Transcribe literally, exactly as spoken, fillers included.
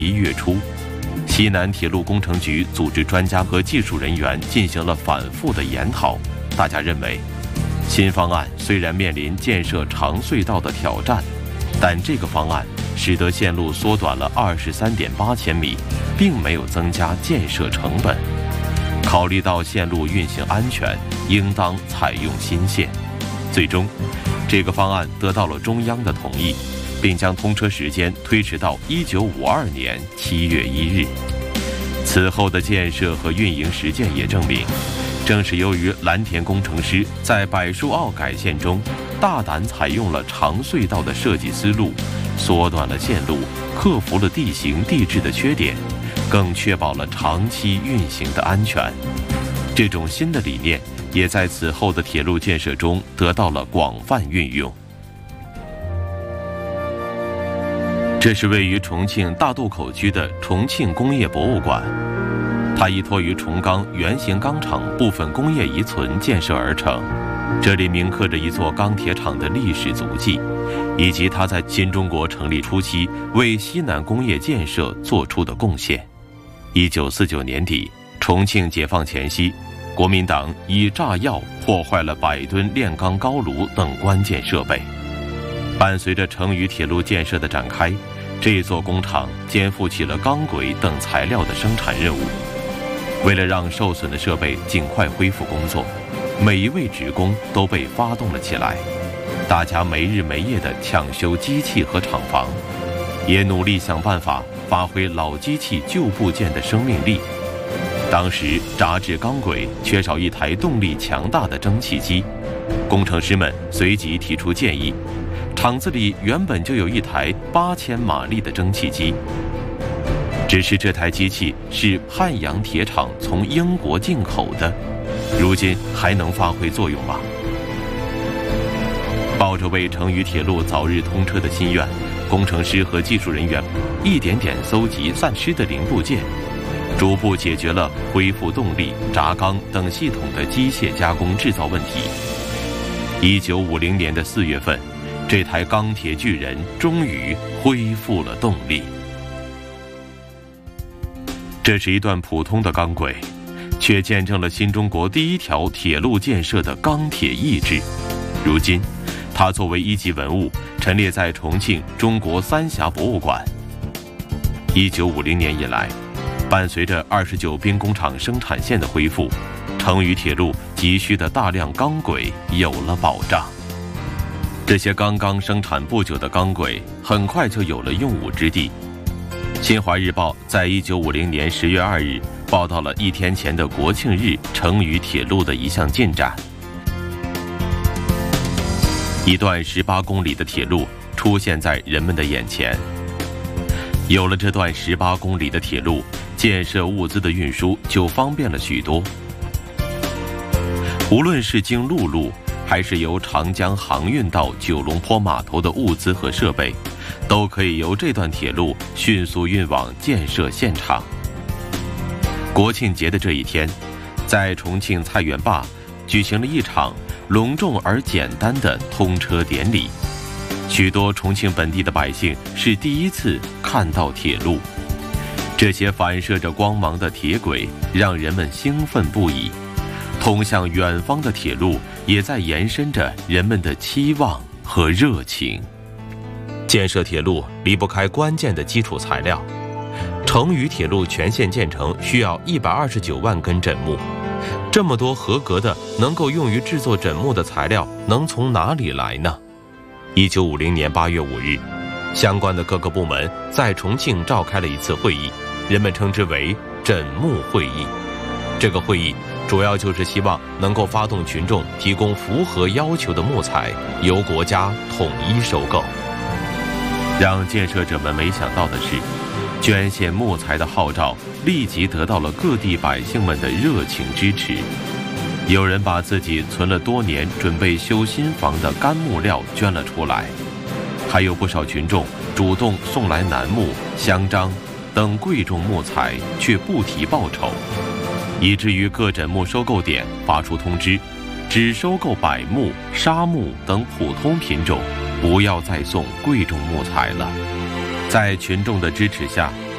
一月初，西南铁路工程局组织专家和技术人员进行了反复的研讨。大家认为，新方案虽然面临建设长隧道的挑战，但这个方案使得线路缩短了二十三点八千米，并没有增加建设成本。考虑到线路运行安全，应当采用新线。最终，这个方案得到了中央的同意，并将通车时间推迟到一九五二年七月一日。此后的建设和运营实践也证明，正是由于蓝田工程师在柏树坳改线中大胆采用了长隧道的设计思路，缩短了线路，克服了地形地质的缺点，更确保了长期运行的安全。这种新的理念也在此后的铁路建设中得到了广泛运用。这是位于重庆大渡口区的重庆工业博物馆，它依托于重钢原型钢厂部分工业遗存建设而成。这里铭刻着一座钢铁厂的历史足迹，以及它在新中国成立初期为西南工业建设做出的贡献。一九四九年底，重庆解放前夕，国民党以炸药破坏了百吨炼钢高炉等关键设备。伴随着成渝铁路建设的展开，这座工厂肩负起了钢轨等材料的生产任务。为了让受损的设备尽快恢复工作，每一位职工都被发动了起来，大家没日没夜地抢修机器和厂房，也努力想办法发挥老机器旧部件的生命力。当时扎制钢轨缺少一台动力强大的蒸汽机，工程师们随即提出建议，厂子里原本就有一台八千马力的蒸汽机，只是这台机器是汉阳铁厂从英国进口的，如今还能发挥作用吗？抱着为成渝铁路早日通车的心愿，工程师和技术人员一点点搜集散失的零部件，逐步解决了恢复动力、轧钢等系统的机械加工制造问题。一九五零年的四月份，这台钢铁巨人终于恢复了动力。这是一段普通的钢轨，却见证了新中国第一条铁路建设的钢铁意志。如今，它作为一级文物，陈列在重庆中国三峡博物馆。一九五零年以来，伴随着二十九兵工厂生产线的恢复，成渝铁路急需的大量钢轨有了保障。这些刚刚生产不久的钢轨很快就有了用武之地。新华日报在一九五零年十月二日报道了一天前的国庆日成渝铁路的一项进展。一段十八公里的铁路出现在人们的眼前。有了这段十八公里的铁路，建设物资的运输就方便了许多。无论是经陆路，还是由长江航运到九龙坡码头的物资和设备，都可以由这段铁路迅速运往建设现场。国庆节的这一天，在重庆菜园坝举行了一场隆重而简单的通车典礼。许多重庆本地的百姓是第一次看到铁路，这些反射着光芒的铁轨让人们兴奋不已。通向远方的铁路也在延伸着人们的期望和热情。建设铁路离不开关键的基础材料。成渝铁路全线建成需要一百二十九万根枕木，这么多合格的能够用于制作枕木的材料能从哪里来呢？一九五零年八月五日，相关的各个部门在重庆召开了一次会议，人们称之为枕木会议。这个会议主要就是希望能够发动群众提供符合要求的木材，由国家统一收购。让建设者们没想到的是，捐献木材的号召立即得到了各地百姓们的热情支持。有人把自己存了多年准备修新房的干木料捐了出来，还有不少群众主动送来楠木、香樟等贵重木材，却不提报酬，以至于各枕木收购点发出通知，只收购柏木、沙木等普通品种，不要再送贵重木材了。在群众的支持下，